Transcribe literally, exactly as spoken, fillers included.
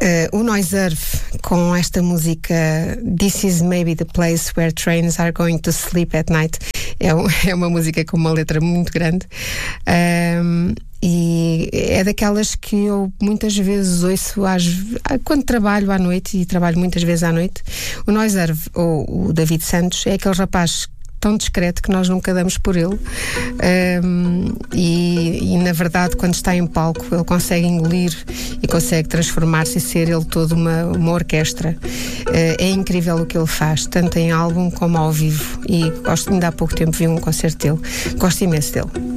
Uh, o Noiserve, com esta música This is maybe the place where trains are going to sleep at night, é, um, é uma música com uma letra muito grande, um, e é daquelas que eu muitas vezes ouço às, quando trabalho à noite, e trabalho muitas vezes à noite. O Noiserve, ou o David Santos, é aquele rapaz tão discreto que nós nunca damos por ele, um, e, e na verdade quando está em palco ele consegue engolir e consegue transformar-se e ser ele todo uma, uma orquestra. Uh, é incrível o que ele faz, tanto em álbum como ao vivo, e gosto, ainda há pouco tempo vi um concerto dele, gosto imenso dele.